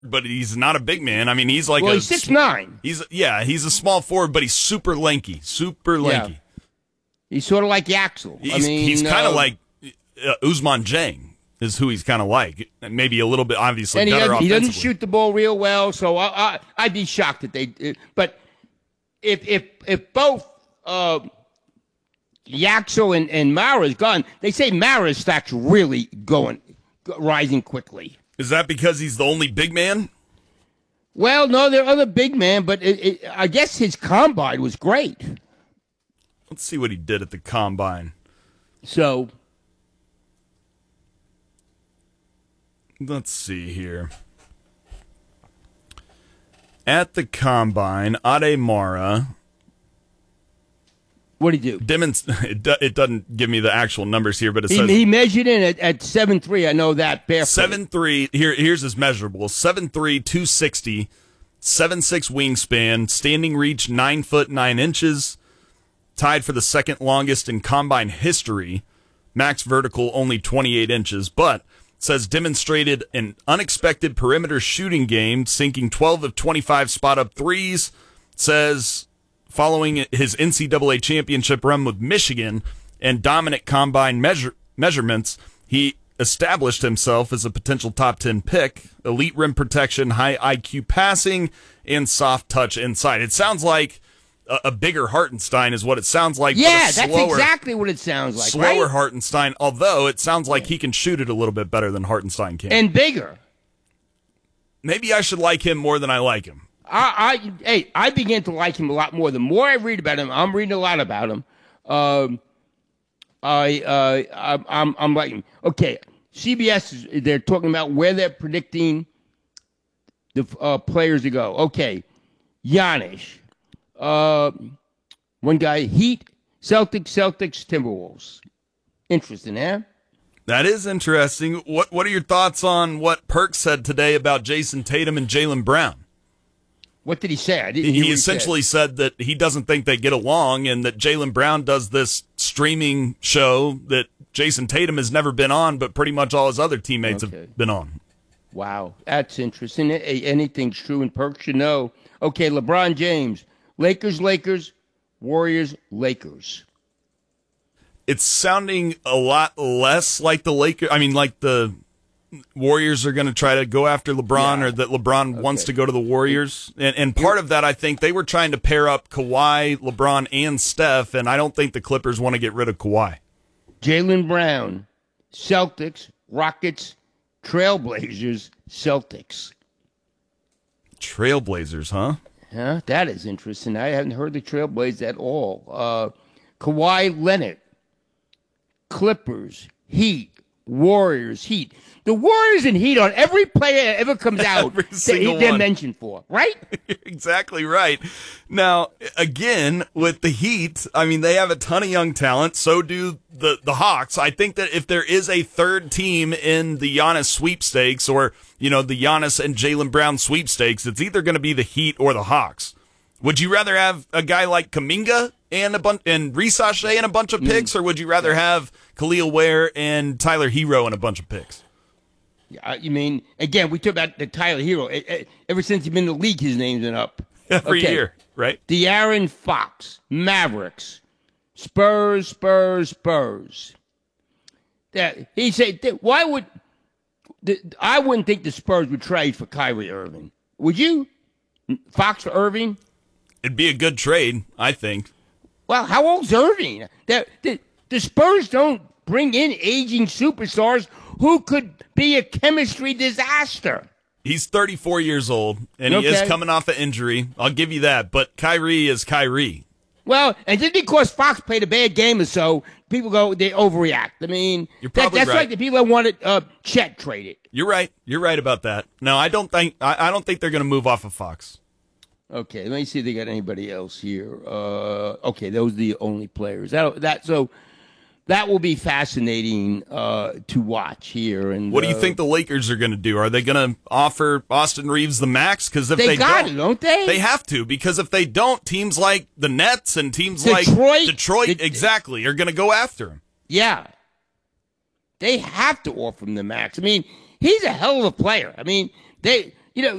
but he's not a big man. I mean, he's like he's 6'9". He's a small forward, but he's super lanky. Yeah. He's sort of like Yaxel. He's kind of like Ousmane Dieng is who he's kind of like. Maybe a little bit, obviously, better offensively. He doesn't shoot the ball real well, so I'd be shocked if they. But if both Yaxel and Mara's gone, they say Mara's stock's really rising quickly. Is that because he's the only big man? Well, no, there are other big men, but I guess his combine was great. Let's see what he did at the combine. So, let's see here. At the combine, Ademara. What did he do? It doesn't give me the actual numbers here, but it says he measured in at 7'3". I know that barefoot. 7'3". Here's his measurables: 7'3", 260, 7'6" wingspan, standing reach 9 foot 9 inches, tied for the second longest in combine history. Max vertical only 28 inches, but it says demonstrated an unexpected perimeter shooting game, sinking 12 of 25 spot up threes. It says, following his NCAA championship run with Michigan and dominant combine measurements, he established himself as a potential top 10 pick. Elite rim protection, high IQ passing, and soft touch inside. It sounds like a bigger Hartenstein is what it sounds like. Yeah, that's exactly what it sounds like. Slower right? Hartenstein, although it sounds like he can shoot it a little bit better than Hartenstein can. And bigger. Maybe I should like him more than I like him. I began to like him a lot more. The more I read about him, I'm reading a lot about him. I'm liking him. Okay, CBS, they're talking about where they're predicting the players to go. Okay, Giannis. One guy, Heat, Celtics, Timberwolves. Interesting, huh? That is interesting. What are your thoughts on what Perk said today about Jason Tatum and Jaylen Brown? What did he say? I didn't hear what he essentially said that he doesn't think they get along and that Jaylen Brown does this streaming show that Jason Tatum has never been on, but pretty much all his other teammates have been on. Wow, that's interesting. Anything's true, and Perk should know. Okay, LeBron James, Lakers, Warriors, Lakers. It's sounding a lot less like the Lakers. I mean, like the Warriors are going to try to go after LeBron, or that LeBron wants to go to the Warriors. And part of that, I think, they were trying to pair up Kawhi, LeBron, and Steph, and I don't think the Clippers want to get rid of Kawhi. Jaylen Brown, Celtics, Rockets, Trailblazers, Celtics. Trailblazers, huh? Huh? That is interesting. I haven't heard the Trailblazers at all. Kawhi Leonard, Clippers, Heat, Warriors, Heat. The Warriors and Heat on every player that ever comes out, they're mentioned for, right? You're exactly right. Now, again, with the Heat, I mean, they have a ton of young talent. So do the Hawks. I think that if there is a third team in the Giannis sweepstakes, or, the Giannis and Jaylen Brown sweepstakes, it's either going to be the Heat or the Hawks. Would you rather have a guy like Kuminga and Reece Shea and a bunch of picks, or would you rather have Khalil Ware and Tyler Hero and a bunch of picks? You mean, again, we talk about the Tyler Hero. Ever since he's been in the league, his name's been up. Every year, right? De'Aaron Fox, Mavericks, Spurs. He said, why would... I wouldn't think the Spurs would trade for Kyrie Irving. Would you? Fox for Irving? It'd be a good trade, I think. Well, how old's Irving? The Spurs don't bring in aging superstars who could be a chemistry disaster. He's 34 years old, and he is coming off an injury. I'll give you that. But Kyrie is Kyrie. Well, and just because Fox played a bad game or so, people they overreact. I mean, that's right. Like the people that wanted Chet traded. You're right. You're right about that. No, I don't think they're going to move off of Fox. Okay, let me see if they got anybody else here. Okay, those are the only players. That will be fascinating to watch here. And what do you think the Lakers are going to do? Are they going to offer Austin Reeves the max? Because if they don't they? They have to. Because if they don't, teams like the Nets and teams like Detroit, exactly, are going to go after him. Yeah, they have to offer him the max. I mean, he's a hell of a player. I mean,